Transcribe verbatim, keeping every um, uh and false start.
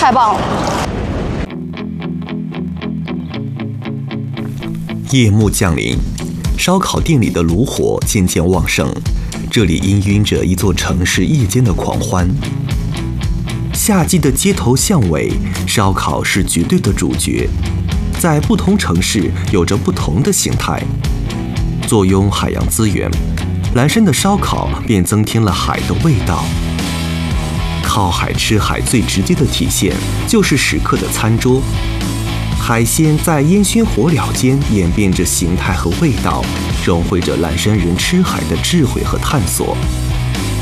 太棒了！ 夜幕降临，烧烤店里的炉火渐渐旺盛，这里氤氲着一座城市夜间的狂欢。夏季的街头巷尾，烧烤是绝对的主角，在不同城市有着不同的形态。坐拥海洋资源，蓝山的烧烤便增添了海的味道。靠海吃海最直接的体现就是食客的餐桌，海鲜在烟熏火燎间演变着形态和味道，融汇着蓝山人吃海的智慧和探索。